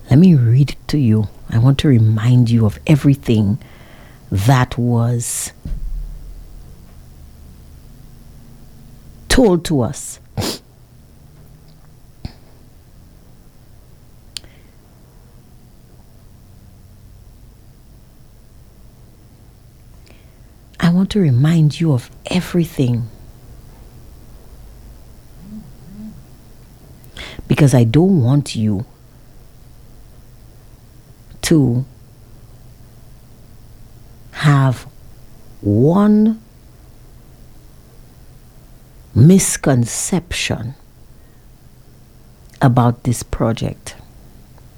Let me read it to you. I want to remind you of everything that was told to us. I want to remind you of everything, because I don't want you to have one misconception about this project.